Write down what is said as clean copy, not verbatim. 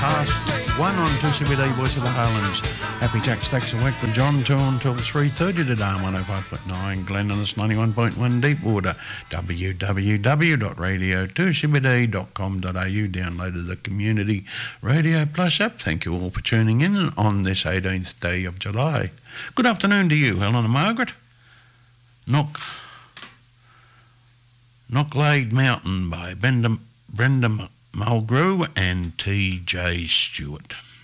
1 on 2CBD Voice of the Highlands. Happy Jack Stacks and Work with John 2 until 3:30 today on 105.9 Glendonis 91.1 Deepwater. www.radio2cbd.com.au. Downloaded the Community Radio Plus app. Thank you all for tuning in on this 18th day of July. Good afternoon to you, Helen and Margaret. Knocklade Mountain by Brenda Mulgrew and T.J. Stewart.